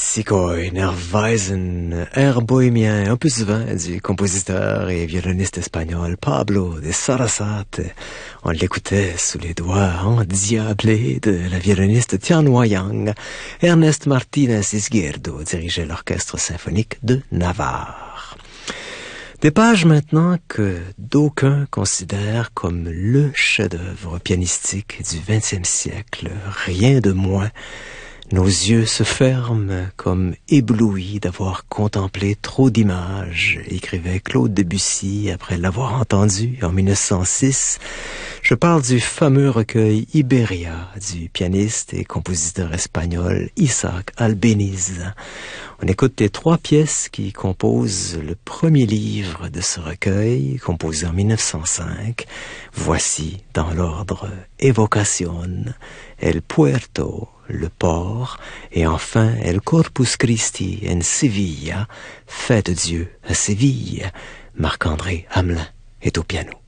Zigeunerweisen, air bohémien opus 20 du compositeur et violoniste espagnol Pablo de Sarasate. On l'écoutait sous les doigts endiablés de la violoniste Tian Wayang. Ernest Martínez Izquierdo dirigeait l'orchestre symphonique de Navarre. Des pages maintenant que d'aucuns considèrent comme le chef-d'œuvre pianistique du XXe siècle, rien de moins. Nos yeux se ferment comme éblouis d'avoir contemplé trop d'images, écrivait Claude Debussy après l'avoir entendu en 1906. Je parle du fameux recueil Iberia du pianiste et compositeur espagnol Isaac Albéniz. On écoute les 3 pièces qui composent le premier livre de ce recueil, composé en 1905. Voici dans l'ordre Evocación, El Puerto, le port, et enfin El Corpus Christi en Sevilla, Fête de Dieu à Séville. Marc-André Hamelin est au piano.